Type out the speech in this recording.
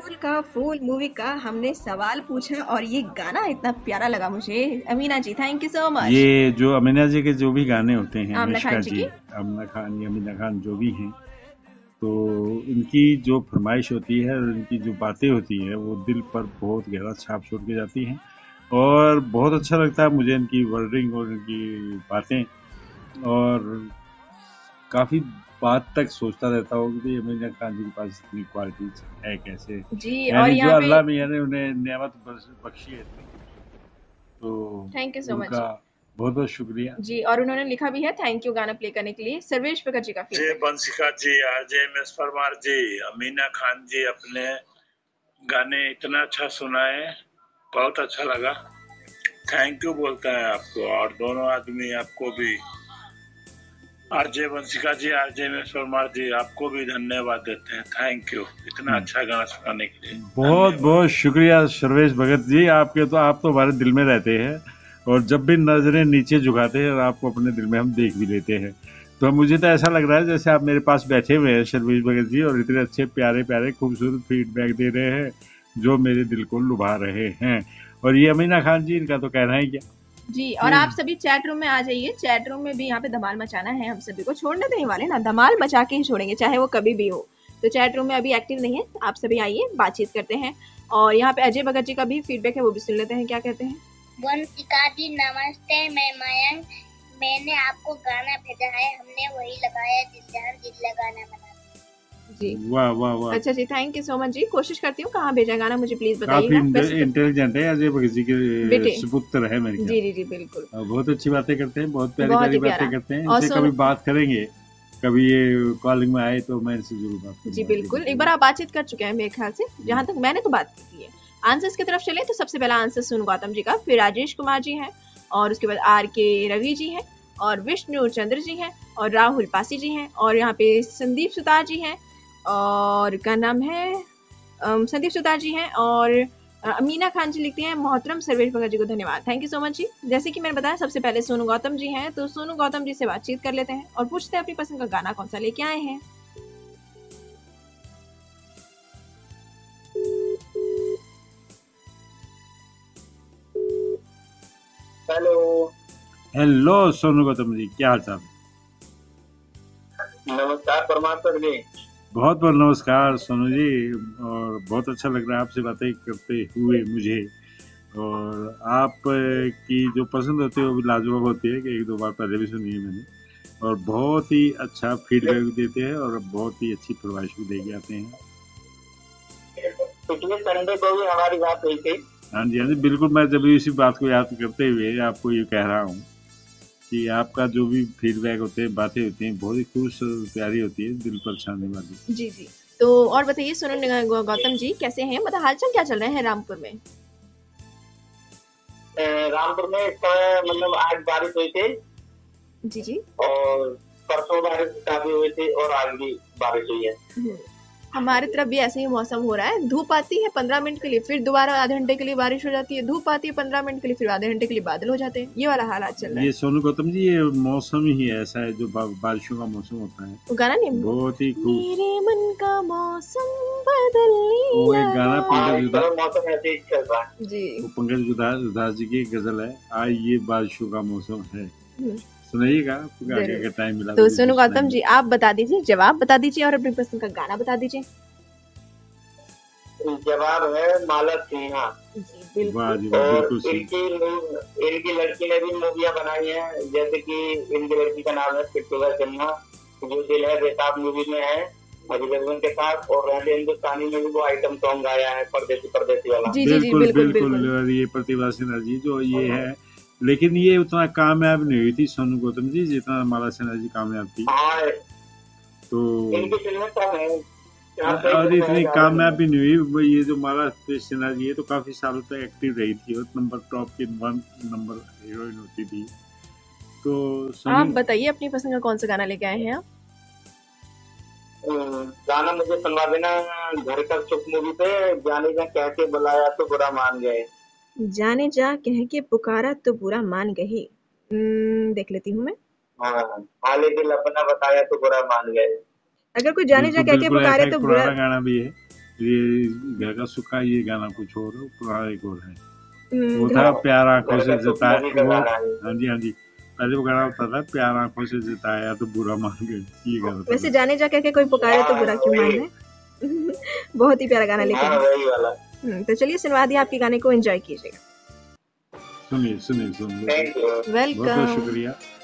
फूल का फूल मूवी का हमने सवाल पूछा और ये गाना इतना प्यारा लगा मुझे। अमीना जी, थैंक यू सो मच। ये जो अमीना जी के जो भी गाने होते हैं, आमना अनुष्का खान जी जी, की अमीना खान या अमीना खान जो भी हैं, तो इनकी जो फरमाइश होती है और इनकी जो बातें होती हैं वो दिल पर बहुत गहरा छाप छोड़ के जाती हैं और बहुत अच्छा लगता है मुझे इनकी वर्डिंग और इनकी बातें। और काफ़ी बात तक सोचता रहता हूँ कि अमीना खान जी के पास इतनी क्वालिटीज है कैसे, जी। और यानी जो यहाँ पे अल्लाह मियाँ ने उन्हें नेमत बख्शी है इतनी, तो थैंक यू सो मच उनका जी। बहुत बहुत शुक्रिया। जी, और उन्होंने लिखा भी है थैंक यू गाना प्ले करने के लिए। सर्वेश भगत जी का जय फीडबैक। बंसिका जी, आरजे एम एस परमार जी, अमीना खान जी अपने गाने इतना अच्छा सुनाए, बहुत अच्छा लगा। थैंक यू बोलता है आपको, और दोनों आदमी आपको भी, आरजे वंशिका जी, आरजे एम एस परमार जी, आपको भी धन्यवाद देते हैं। थैंक यू इतना अच्छा गाना सुनाने के लिए। बहुत बहुत शुक्रिया सर्वेश भगत जी, आपके तो आप तो हमारे दिल में रहते हैं और जब भी नजरें नीचे झुकाते हैं और आपको अपने दिल में हम देख भी लेते हैं, तो मुझे तो ऐसा लग रहा है जैसे आप मेरे पास बैठे हुए हैं सर्वेश भगत जी और इतने अच्छे प्यारे प्यारे खूबसूरत फीडबैक दे रहे हैं जो मेरे दिल को लुभा रहे हैं। और ये अमीना खान जी, इनका तो कहना ही क्या। जी, और आप सभी चैट रूम में आ जाइए। चैट रूम में भी यहाँ पे धमाल मचाना है, हम सभी को छोड़ने नहीं वाले ना, धमाल मचा के ही छोड़ेंगे चाहे वो कभी भी हो। तो चैट रूम में अभी एक्टिव नहीं है, आप सभी आइए, बातचीत करते हैं। और यहाँ पे अजय भगत जी का भी फीडबैक है, वो भी सुन लेते हैं क्या कहते हैं। वंशिका जी नमस्ते, मैं मयंक, मैंने आपको गाना भेजा है, हमने वही लगाया दिल जहां दिल लगाना बना। जी वाह वाह वाह, अच्छा जी, थैंक यू सो मच जी। कोशिश करती हूँ, कहाँ भेजा गाना मुझे प्लीज काफी बताइएगा। इंटेलिजेंट है अजय भगत जी बेटे के सुपुत्र है मेरे ख्याल। जी जी जी बिल्कुल, और बहुत अच्छी बातें करते हैं, बहुत प्यारी बहुत प्यारी ही बातें प्यारा। करते हैं। और इनसे कभी बात करेंगे, कभी ये कॉलिंग में आए तो मैं इनसे जरूर बात करूंगा। जी बिल्कुल, एक बार आप बातचीत कर चुके हैं मेरे ख्याल से, जहां तक मैंने तो बात की है। आंसर्स की तरफ चले तो सबसे पहला आंसर सोनू गौतम जी का, फिर राजेश कुमार जी हैं, और उसके बाद आर के रवि जी हैं, और विष्णु चंद्र जी हैं, और राहुल पासी जी हैं, और यहाँ पे संदीप सुतार जी हैं, और क्या नाम है, संदीप सुतार जी हैं, और अमीना खान जी लिखती हैं मोहतरम सर्वेश भगत जी को धन्यवाद, थैंक यू सो मच जी। जैसे कि मैंने बताया सबसे पहले सोनू गौतम जी हैं, तो सोनू गौतम जी से बातचीत कर लेते हैं और पूछते हैं अपनी पसंद का गाना कौन सा लेके आए हैं। हेलो हेलो सोनू गौतम जी, क्या हाल चाल। नमस्कार परमात्मा जी। बहुत बहुत नमस्कार सोनू जी, और बहुत अच्छा लग रहा है आपसे बातें करते हुए मुझे। और आप की जो पसंद होती है वो भी लाजवाब होती है, कि एक दो बार पहले भी सुनी है मैंने, और बहुत ही अच्छा फीडबैक भी देते हैं और बहुत ही अच्छी फरमाइश भी दे के आते हैं। पिछले संडे को भी हमारी बात हुई थी। हाँ जी हाँ जी बिल्कुल, मैं जब इसी बात को याद करते हुए आपको ये कह रहा हूँ कि आपका जो भी फीडबैक होते हैं, बातें होती हैं, बहुत ही खुश प्यारी होती है, दिल पर छाने वाली। जी जी, तो और बताइए सोनू गौतम जी कैसे हैं, मतलब हालचाल क्या चल रहे हैं रामपुर में। रामपुर में इस समय मतलब आज बारिश हुई थी जी जी, और परसों बारिश काफी हुई थी और आज भी बारिश हुई है। हमारी तरफ भी ऐसे ही मौसम हो रहा है, धूप आती है 15 मिनट के लिए, फिर दोबारा आधे घंटे के लिए बारिश हो जाती है, धूप आती है 15 मिनट के लिए, फिर आधे घंटे के लिए बादल हो जाते हैं, ये वाला हालात चल रहा है। ये सोनू गौतम जी, ये मौसम ही ऐसा है जो बारिशों का मौसम होता है। वो गाना नहीं, बहुत ही खूब, मेरे मन का मौसम बदलने वो एक गाना मौसम ऐसे ही चल रहा है जी, वो पंकज उधास जी की गजल है, आज ये बारिशों का मौसम है, सुनाइएगा आपको आगे का टाइम मिला तो सोनू गौतम जी आप बता दीजिए, जवाब बता दीजिए और अपनी पसंद का गाना बता दीजिए। जवाब है माला सिन्हा। जी वाह जी, और बिल्कुल इनकी लड़की ने भी मूवियाँ बनाई हैं, जैसे कि इनकी लड़की का नाम है पिट्टूगा सिन्हा, जो दिल है बेताब मूवी में है अजय देवगन के साथ, और रहने हिंदुस्तानी में भी वो आइटम सॉन्ग गाया है, परदेसी परदेसी वाला। जी जी जी बिल्कुल बिल्कुल। और ये प्रतिभा सिन्हा जी जो ये है, लेकिन ये उतना कामयाब नहीं हुई थी सोनू गौतम जी जितना माला सिन्हा जी कामयाब थी। तो इनकी फिल्में कम है और इतनी कामयाब भी नहीं हुई। ये जो माला सिन्हा जी है तो काफी सालों तक एक्टिव रही थी और नंबर टॉप की 1 नंबर हीरोइन होती थी। तो आप बताइए अपनी पसंद का कौन सा गाना लेके आए हैं आप। गाना मुझे सुनवा देना, घर का सुख मूवी पे, जाने जा कह के बुलाया तो बुरा मान गए। जाने जा कह के पुकारा तो बुरा मान गए, देख लेती हूँ मैं। हाले दिल अपना बताया तो बुरा मान गए। अगर कोई जाने जा कह के पुकारे तो बुरा गाना भी है। ये घर का सुखा, ये गाना कुछ और है, पुराना एक और है। वो हम्म, था प्यार आंखों घर से का सुख जताया मूवी का वो। गाना है। हाँ जी हाँ जी, पहले वो गाना होता था प्यार आंखों से जताया तो बुरा मान गए, ये गाना था। वैसे जाने जा करके कोई पुकारे तो बुरा क्यों वही। माने। बहुत ही प्यारा गाना हाँ लेकिन। वही वाला। तो चलिए सुनवा दिया, आपके गाने को एंजॉय कीजिएगा। सुनिए सुनिए सुनिए, थैंक यू। बहुत बहुत वेलकम। शुक्रिया।